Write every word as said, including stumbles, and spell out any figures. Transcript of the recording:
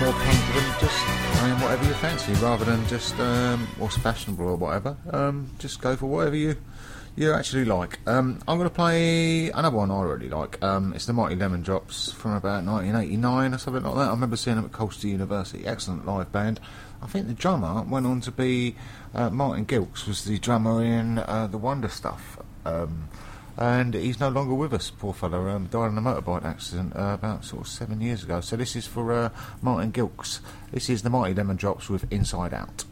more punk than just playing whatever you fancy, rather than just um, what's fashionable or whatever. Um, just go for whatever you you actually like. Um, I'm going to play another one I really like. Um, it's the Mighty Lemon Drops from about nineteen eighty-nine or something like that. I remember seeing them at Colchester University. Excellent live band. I think the drummer went on to be uh, Martin Gilks, was the drummer in uh, the Wonder Stuff. Um, and he's no longer with us, poor fellow. Um, died in a motorbike accident uh, about sort of seven years ago. So this is for uh, Martin Gilks. This is the Mighty Lemon Drops with Inside Out.